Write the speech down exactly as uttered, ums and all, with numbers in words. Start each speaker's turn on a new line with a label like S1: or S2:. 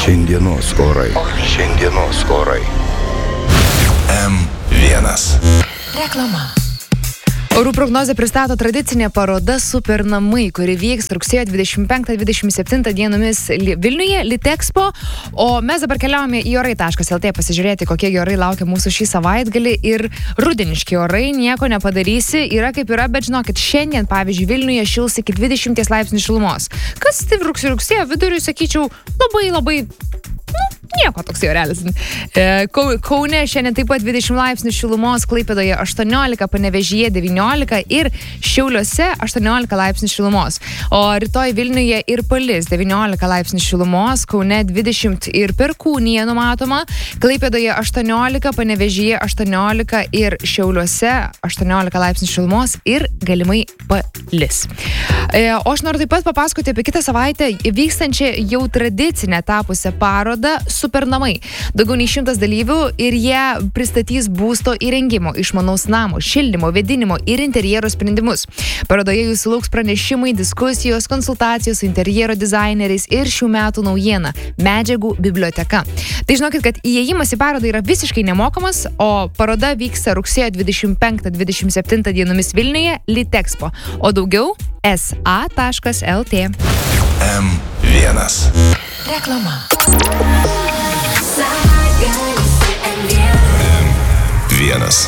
S1: Šiandienos orai. Šiandienos orai.
S2: M vienas.
S3: Reklama. Orų prognozę pristato tradicinė paroda Super namai, kuri vyks rugsėjo dvidešimt penktą dvidešimt septintą dienomis Vilniuje, Litexpo, o mes dabar keliaujame į orai taškas lt pasižiūrėti, kokie orai laukia mūsų šį savaitgalį ir rudeniški orai, nieko nepadarysi, yra kaip yra, bet žinokit, šiandien, pavyzdžiui, Vilniuje šils iki dvidešimt laipsnių šilumos. Kas tai rugsėjo rugsėjo viduriui, sakyčiau, labai labai... Nu, nieko toks jau realis. Kaune šiandien taip pat dvidešimt laipsnių šilumos, Klaipėdoje aštuoniolika, Panevėžyje devyniolika ir Šiauliuose aštuoniolika laipsnių šilumos. O rytoj Vilniuje ir palis devyniolika laipsnių šilumos, Kaune dvidešimt ir Perkūnija numatoma, Klaipėdoje aštuoniolika, Panevėžyje aštuoniolika ir Šiauliuose aštuoniolika laipsnių šilumos ir galimai palis. O aš noriu taip pat papasakoti apie kitą savaitę vykstančią jau tradicinę tapusią parodą Super namai. Daugiau nei šimtas dalyvių ir jie pristatys būsto įrengimo, išmanaus namo, šildymo, vėdinimo ir interjero sprendimus. Parodoje jūsų lauks pranešimai, diskusijos, konsultacijos su interjero dizaineriais ir šių metų naujiena – medžiagų biblioteka. Tai žinokit, kad įėjimas į parodą yra visiškai nemokamas, o paroda vyksta rugsėjo dvidešimt penktą dvidešimt septintą dienomis Vilniuje, Litexpo. O daugiau s a taškas l t.
S2: M vienas.
S3: Reklama.
S2: M vienas.